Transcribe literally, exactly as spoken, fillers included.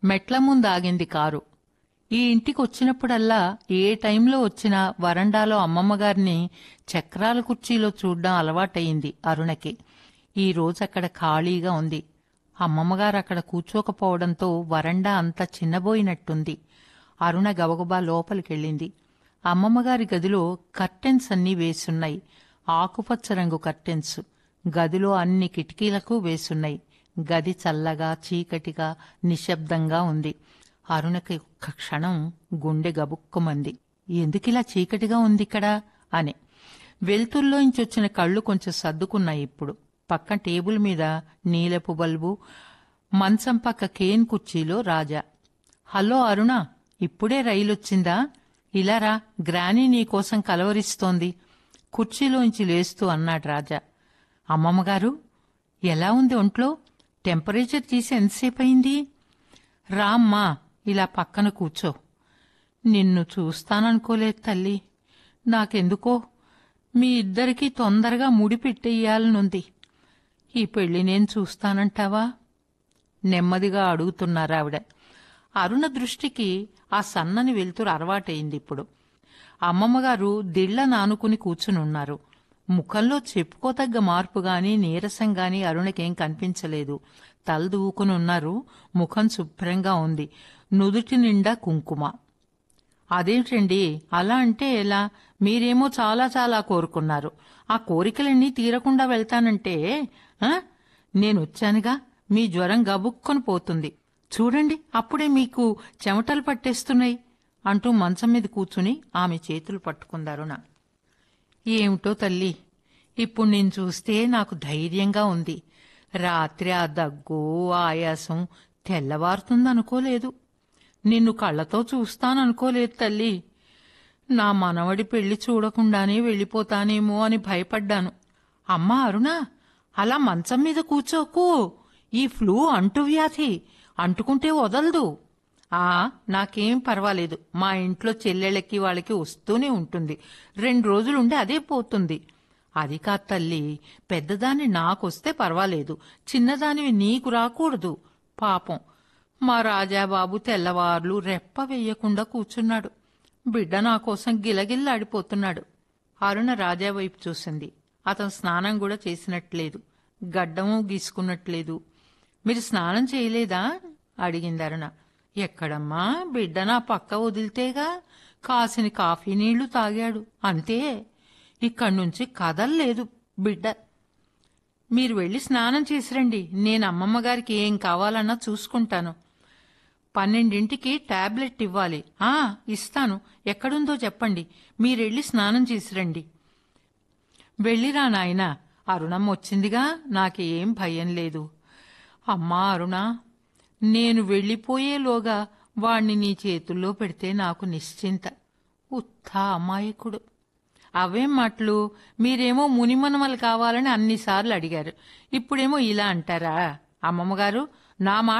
మెట్ల ముందాగింది కారు. ఈ ఇంటికొచ్చినప్పుడల్లా ఏ టైంలో వచ్చినా వరండాలో అమ్మమ్మగారిని చక్రాల కుర్చీలో చూడ్డం అలవాటయింది అరుణకి. ఈ రోజక్కడ ఖాళీగా ఉంది. అమ్మమ్మగారు అక్కడ కూర్చోకపోవడంతో వరండా అంతా చిన్నబోయినట్టుంది. అరుణ గబగబా లోపలికెళ్ళింది. అమ్మమ్మగారి గదిలో కర్టెన్స్ అన్నీ వేసున్నాయి. ఆకుపచ్చ రంగు కర్టెన్స్. గదిలో అన్ని కిటికీలకు వేసున్నాయి. గది చల్లగా చీకటిగా నిశ్శబ్దంగా ఉంది. అరుణకి ఒక్క క్షణం గుండె గబుక్కుమంది. ఎందుకిలా చీకటిగా ఉందిక్కడ అని. వెలుతుర్లోంచొచ్చిన కళ్ళు కొంచెం సర్దుకున్నాయి ఇప్పుడు. పక్కన టేబుల్ మీద నీలపు బల్బు, మంచం పక్క కేన్ కుర్చీలో రాజా. హలో అరుణ, ఇప్పుడే రైలొచ్చిందా? ఇలారా, గ్రానీ నీకోసం కలవరిస్తోంది కుర్చీలోంచి లేస్తూ అన్నాడు రాజా. అమ్మమ్మగారు, ఎలా ఉంది ఒంట్లో? టెంపరేచర్ తీసి ఎంతసేపయింది? రామ్మా, ఇలా పక్కన కూర్చో. నిన్ను చూస్తాననుకోలేదు తల్లి. నాకెందుకో మీ ఇద్దరికీ తొందరగా ముడి పెట్టెయ్యాలనుంది. ఈ పెళ్లి నేను చూస్తానంటావా? నెమ్మదిగా అడుగుతున్నారావిడ. అరుణ దృష్టికి ఆ సన్నని వెలుతురు అలవాటయిందిప్పుడు. అమ్మమ్మగారు దిళ్ల నానుకుని కూర్చునున్నారు. ముఖంలో చెప్పుకోతగ్గ మార్పుగాని నీరసంగాని అరుణకేం కనిపించలేదు. తలదూకునున్నారు. ముఖం శుభ్రంగా ఉంది. నుదుటి నిండా కుంకుమ. అదేంటండి అలా అంటే ఎలా? మీరేమో చాలా చాలా కోరుకున్నారు. ఆ కోరికలన్నీ తీరకుండా వెళ్తానంటే నేనొచ్చానుగా. మీ జ్వరం గబుక్కొని పోతుంది. చూడండి, అప్పుడే మీకు చెమటలు పట్టేస్తున్నాయి అంటూ మంచం మీద కూర్చుని ఆమె చేతులు పట్టుకుందరుణ. ఏమిటో తల్లి, ఇప్పుడు నేను చూస్తే నాకు ధైర్యంగా ఉంది. రాత్రి ఆ దగ్గు ఆయాసం తెల్లవారుతుందనుకోలేదు. నిన్ను కళ్ళతో చూస్తాననుకోలేదు తల్లి. నా మనవడి పెళ్లి చూడకుండానే వెళ్ళిపోతానేమో అని భయపడ్డాను. అమ్మా అరుణ, అలా మంచం మీద కూర్చోకు. ఈ ఫ్లూ అంటువ్యాధి, అంటుకుంటే వదలదు. ఆ నాకేం పర్వాలేదు. మా ఇంట్లో చెల్లెళ్ళకి వాళ్ళకి వస్తూనే ఉంటుంది. రెండు రోజులుండి అదే పోతుంది. అది కాదు తల్లి, పెద్దదాన్ని నాకొస్తే పర్వాలేదు. చిన్నదానివి నీకు రాకూడదు. పాపం మా రాజాబాబు తెల్లవార్లు రెప్ప వెయ్యకుండా కూర్చున్నాడు. బిడ్డ నా కోసం గిలగిల్లాడిపోతున్నాడు. అరుణ రాజా వైపు చూసింది. అతను స్నానం కూడా చేసినట్లేదు. గడ్డము గీసుకున్నట్లేదు. మీరు స్నానం చేయలేదా అడిగింది అరుణ. ఎక్కడమ్మా, బిడ్డ నా పక్క వదిలితేగా కాసిని కాఫీ నీళ్లు తాగాడు అంతే. ఇక్కడి నుంచి కదల్లేదు బిడ్డ. మీరు వెళ్ళి స్నానం చేసిరండి. నేను అమ్మమ్మగారికి ఏం కావాలన్నా చూసుకుంటాను. పన్నెండింటికి టాబ్లెట్ ఇవ్వాలి. ఆ ఇస్తాను. ఎక్కడుందో చెప్పండి. మీరెళ్ళి స్నానం చేసిరండి. వెళ్ళిరా నాయనా. అరుణమ్మ వచ్చిందిగా, నాకేం భయం లేదు. అమ్మా అరుణ, నేను వెళ్ళిపోయేలోగా వాణ్ణి నీ చేతుల్లో పెడితే నాకు నిశ్చింత. ఉత్తా అమాయకుడు. అవేం మాటలు? మీరేమో మునిమనమలు కావాలని అన్నిసార్లు అడిగారు. ఇప్పుడేమో ఇలా అంటారా? అమ్మమ్మగారు, నా మాట